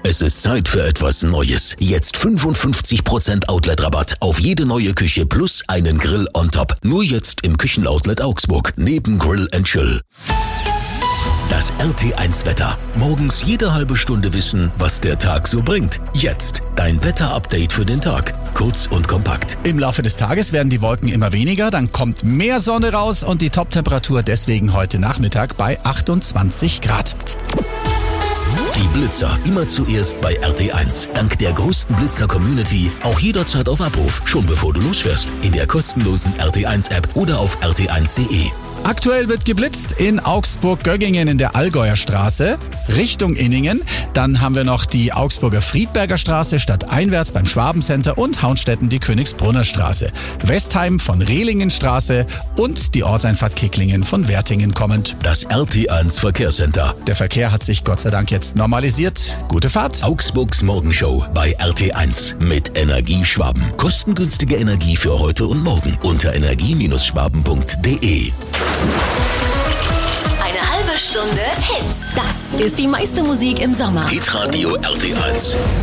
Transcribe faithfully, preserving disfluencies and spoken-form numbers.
Es ist Zeit für etwas Neues. Jetzt fünfundfünfzig Prozent Outlet-Rabatt auf jede neue Küche plus einen Grill on top. Nur jetzt im Küchenoutlet Augsburg, neben Grill and Chill. Das R T eins Wetter. Morgens jede halbe Stunde wissen, was der Tag so bringt. Jetzt dein Wetter-Update für den Tag. Kurz und kompakt. Im Laufe des Tages werden die Wolken immer weniger, dann kommt mehr Sonne raus und die Top-Temperatur deswegen heute Nachmittag bei achtundzwanzig Grad. Die Blitzer immer zuerst bei R T eins. Dank der größten Blitzer-Community auch jederzeit auf Abruf, schon bevor du losfährst. In der kostenlosen R T eins App oder auf r t eins punkt d e. Aktuell wird geblitzt in Augsburg-Göggingen in der Allgäuer Straße Richtung Inningen. Dann haben wir noch die Augsburger Friedberger Straße stadteinwärts beim Schwabencenter und Hauenstetten die Königsbrunner Straße. Westheim von Rehlingenstraße und die Ortseinfahrt Kicklingen von Wertingen kommend. Das R T eins Verkehrscenter. Der Verkehr hat sich Gott sei Dank jetzt normalisiert. Gute Fahrt. Augsburgs Morgenshow bei R T eins mit Energie Schwaben. Kostengünstige Energie für heute und morgen unter energie Schwaben punkt d e. Eine halbe Stunde Hits. Das ist die meiste Musik im Sommer. Hitradio R T eins.